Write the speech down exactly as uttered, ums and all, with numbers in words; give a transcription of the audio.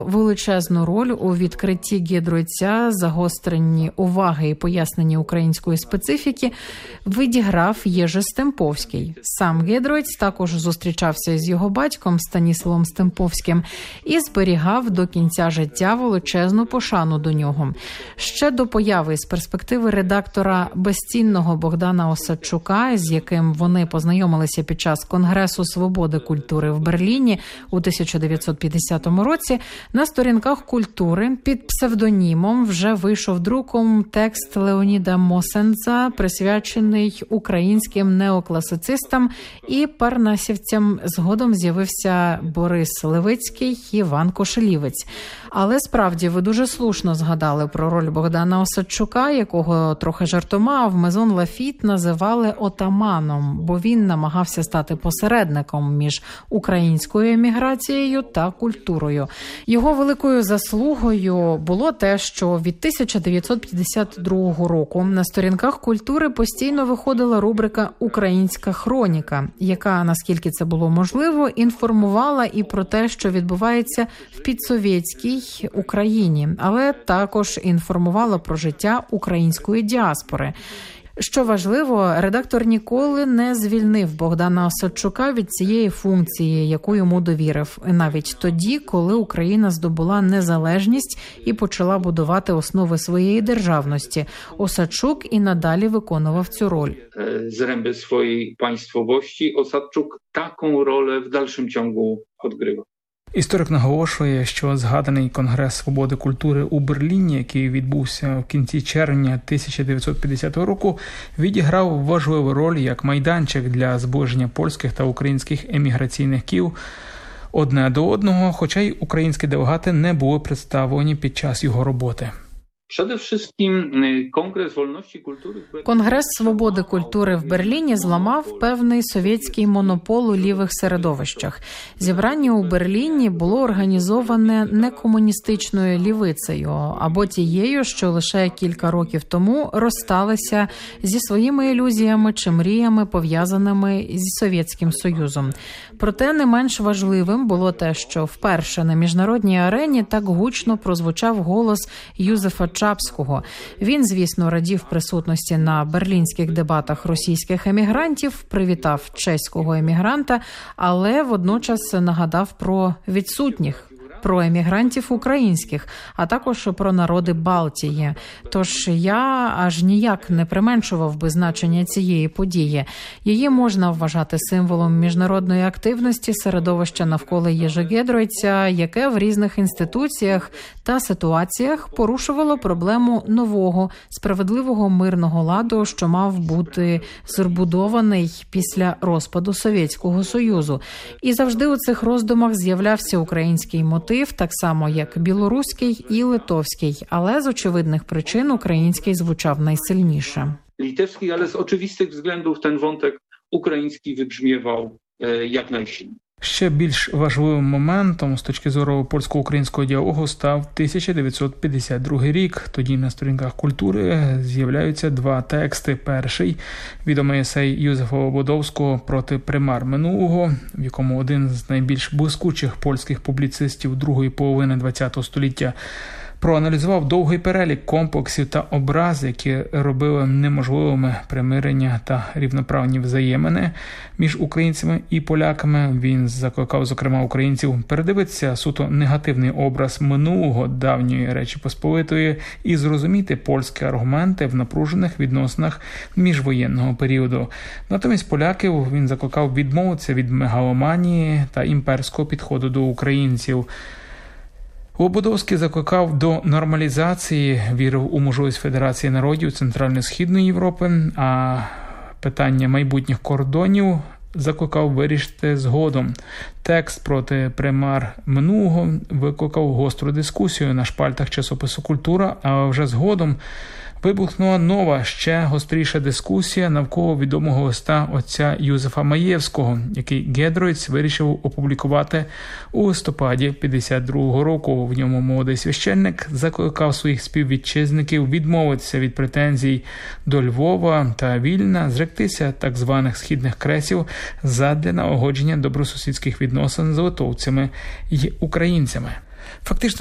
Величезну роль у відкритті Гідройця, загостренні уваги і поясненні української специфіки відіграв Єжи Стемповський. Сам Гідройць також зустрічався з його батьком Станіславом Стемповським і зберігав до кінця життя величезну пошану до нього. Ще до появи з перспективи редактора безцінного Богдана Осадчука, з яким вони познайомилися під час Конгресу свободи культури в Берліні у тисяча дев'ятсот п'ятдесятому році, на сторінках «Культури» під псевдонімом вже вийшов друком текст Леоніда Мосенца, присвячений українським неокласицистам і парнасівцям. Згодом з'явився Борис Левицький, Іван Кошелівець. Але справді ви дуже слушно згадали про роль Богдана Осадчука, якого трохи жартома в Мезон Лафіт називали отаманом, бо він намагався стати посередником між українською еміграцією та культурою. Його великою заслугою було те, що від тисяча дев'ятсот п'ятдесят другого року на сторінках «Культури» постійно виходила рубрика «Українська хроніка», яка, наскільки це було можливо, інформувала і про те, що відбувається в підсовєтській Україні, але також інформувала про життя української діаспори. Що важливо, редактор ніколи не звільнив Богдана Осадчука від цієї функції, яку йому довірив, навіть тоді, коли Україна здобула незалежність і почала будувати основи своєї державності. Осадчук і надалі виконував цю роль. Зрęby своєї państwowości Осадчук таку роль в dalszym ciągu odgrywa. Історик наголошує, що згаданий Конгрес свободи культури у Берліні, який відбувся в кінці червня тисяча дев'ятсот п'ятдесятого року, відіграв важливу роль як майданчик для зближення польських та українських еміграційних кіл одне до одного, хоча й українські делегати не були представлені під час його роботи. Конгрес свободи культури в Берліні зламав певний совєтський монопол у лівих середовищах. Зібрання у Берліні було організоване не комуністичною лівицею, або тією, що лише кілька років тому розсталися зі своїми ілюзіями чи мріями, пов'язаними зі Совєтським Союзом. Проте не менш важливим було те, що вперше на міжнародній арені так гучно прозвучав голос Юзефа Чапського. Він, звісно, радів присутності на берлінських дебатах російських емігрантів, привітав чеського емігранта, але водночас нагадав про відсутніх, про емігрантів українських, а також про народи Балтії. Тож я аж ніяк не применшував би значення цієї події. Її можна вважати символом міжнародної активності середовища навколо Єжи Гідройця, яке в різних інституціях та ситуаціях порушувало проблему нового, справедливого мирного ладу, що мав бути збудований після розпаду Совєтського Союзу. І завжди у цих роздумах з'являвся український мотив, так само як білоруський і литовський, але з очевидних причин український звучав найсильніше. Литовський, але з очевидних вzględów ten wątek український вибrzmiewał як найсильніше. Ще більш важливим моментом з точки зору польсько-українського діалогу став тисяча дев'ятсот п'ятдесят другий рік. Тоді на сторінках «Культури» з'являються два тексти. Перший – відомий есей Юзефа Лободовського «Проти примар минулого», в якому один з найбільш блискучих польських публіцистів другої половини ХХ століття проаналізував довгий перелік комплексів та образ, які робили неможливими примирення та рівноправні взаємини між українцями і поляками. Він закликав, зокрема, українців передивитися суто негативний образ минулого давньої Речі Посполитої і зрозуміти польські аргументи в напружених відносинах міжвоєнного періоду. Натомість поляків він закликав відмовитися від мегаломанії та імперського підходу до українців. Лободовський закликав до нормалізації, вірив у можливість Федерації народів Центрально-Східної Європи, а питання майбутніх кордонів закликав вирішити згодом. Текст «Проти примар минулого» викликав гостру дискусію на шпальтах часопису «Культура», а вже згодом вибухнула нова, ще гостріша дискусія навколо відомого листа отця Юзефа Маєвського, який Гідройц вирішив опублікувати у листопаді п'ятдесят другого року. В ньому молодий священник закликав своїх співвітчизників відмовитися від претензій до Львова та Вільна, зректися так званих східних кресів задля налагодження добросусідських відносин з литовцями й українцями. Фактично